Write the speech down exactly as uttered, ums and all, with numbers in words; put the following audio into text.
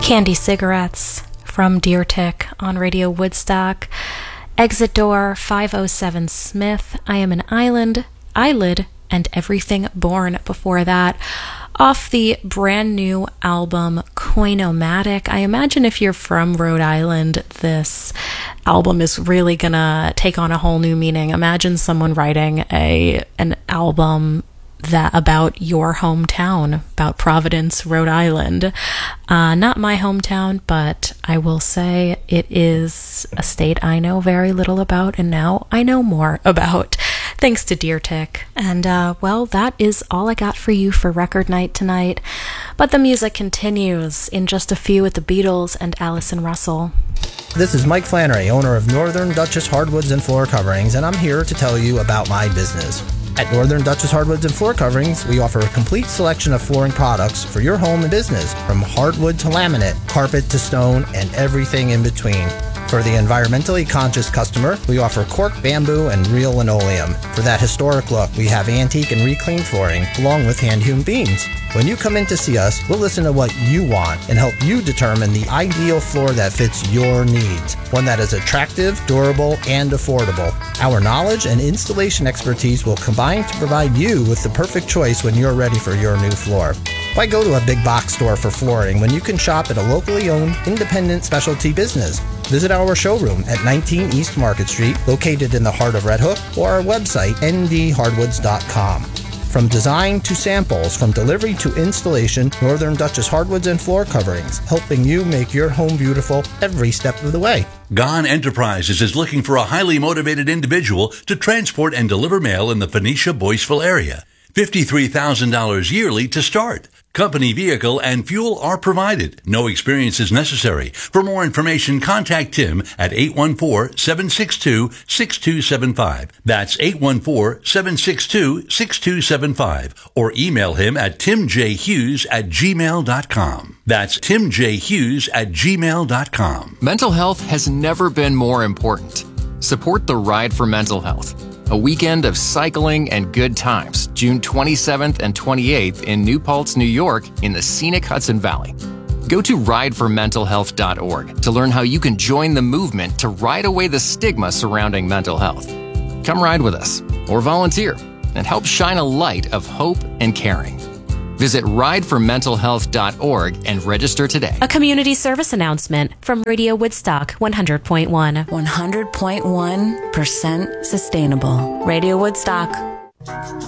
Candy Cigarettes from Deer Tick on Radio Woodstock. Exit Door, five oh seven Smith, I Am an Island, Eyelid, and Everything Born before that. Off the brand new album Coinomatic. I imagine if you're from Rhode Island, this album is really gonna take on a whole new meaning. Imagine someone writing a an album that about your hometown, about Providence, Rhode Island. Uh, not my hometown, but I will say it is a state I know very little about, and now I know more about, thanks to Deer Tick. And, uh, well, that is all I got for you for Record Night tonight. But the music continues in just a few with the Beatles and Allison Russell. This is Mike Flannery, owner of Northern Duchess Hardwoods and Floor Coverings, and I'm here to tell you about my business. At Northern Duchess Hardwoods and Floor Coverings, we offer a complete selection of flooring products for your home and business, from hardwood to laminate, carpet to stone, and everything in between. For the environmentally conscious customer, we offer cork, bamboo, and real linoleum. For that historic look, we have antique and reclaimed flooring, along with hand-hewn beams. When you come in to see us, we'll listen to what you want and help you determine the ideal floor that fits your needs, one that is attractive, durable, and affordable. Our knowledge and installation expertise will combine to provide you with the perfect choice when you're ready for your new floor. Why go to a big box store for flooring when you can shop at a locally owned, independent specialty business? Visit our showroom at nineteen East Market Street, located in the heart of Red Hook, or our website, n d hardwoods dot com. From design to samples, from delivery to installation, Northern Duchess Hardwoods and Floor Coverings, helping you make your home beautiful every step of the way. Gone Enterprises is looking for a highly motivated individual to transport and deliver mail in the Phoenicia-Boyceville area. fifty-three thousand dollars yearly to start. Company vehicle and fuel are provided. No experience is necessary. For more information, contact Tim at eight one four, seven six two, six two seven five. That's eight one four, seven six two, six two seven five. Or email him at timjhughes at gmail dot com. That's timjhughes at gmail dot com. Mental health has never been more important. Support the Ride for Mental Health, a weekend of cycling and good times, June twenty-seventh and twenty-eighth in New Paltz, New York, in the scenic Hudson Valley. Go to ride for mental health dot org to learn how you can join the movement to ride away the stigma surrounding mental health. Come ride with us, or volunteer, and help shine a light of hope and caring. Visit ride for mental health dot org and register today. A community service announcement from Radio Woodstock one hundred point one. one hundred point one percent sustainable. Radio Woodstock.